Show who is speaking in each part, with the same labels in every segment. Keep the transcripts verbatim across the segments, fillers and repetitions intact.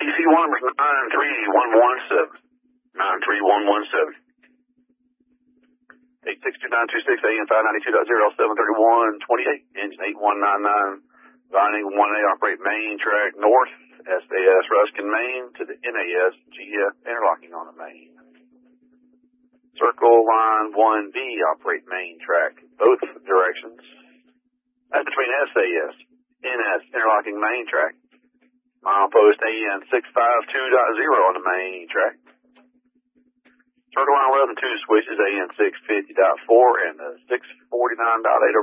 Speaker 1: T C one number nine three one one seven. nine three one one seven. eight six two nine two six A N five ninety-two dot zero seven thirty-one twenty-eight. Engine eight one nine nine. Vining one A operate main track north. S A S Ruskin main to the N A S G F interlocking on the main. Circle line one B operate main track both directions. That's between S A S, N S interlocking main track. Milepost A N six five two dot zero on the main track. Circle line eleven two switches A N six fifty dot four and the six forty-nine dot eight.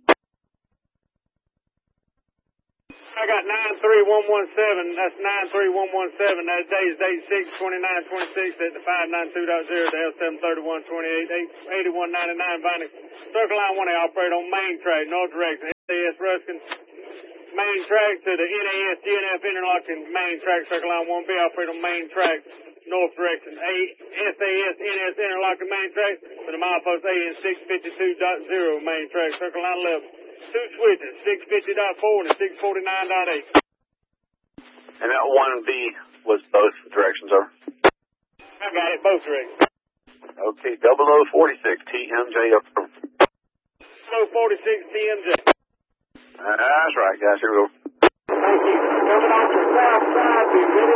Speaker 2: I got nine three one one seven. That's nine three one one seven. That day's date six twenty-nine twenty-six at the five ninety-two dot zero to L seven thirty-one twenty-eight eighty-one ninety-nine. Vining Circle line one A operate on main track north direction. S A S Ruskin main track to the N A S G N F interlocking main track. Circle line one B operate on main track north direction. A S A S N S interlocking main track to the milepost A N six fifty-two dot zero main track. Circle line eleven. Two switches, six fifty dot four and six forty-nine dot eight.
Speaker 1: And that one B was both directions, over.
Speaker 2: I got it, both directions.
Speaker 1: Okay, double O forty-six T M J up.
Speaker 2: double O forty-six T M J.
Speaker 1: That's right, guys. Here we go.
Speaker 2: Thank you. Coming off the south side, be ready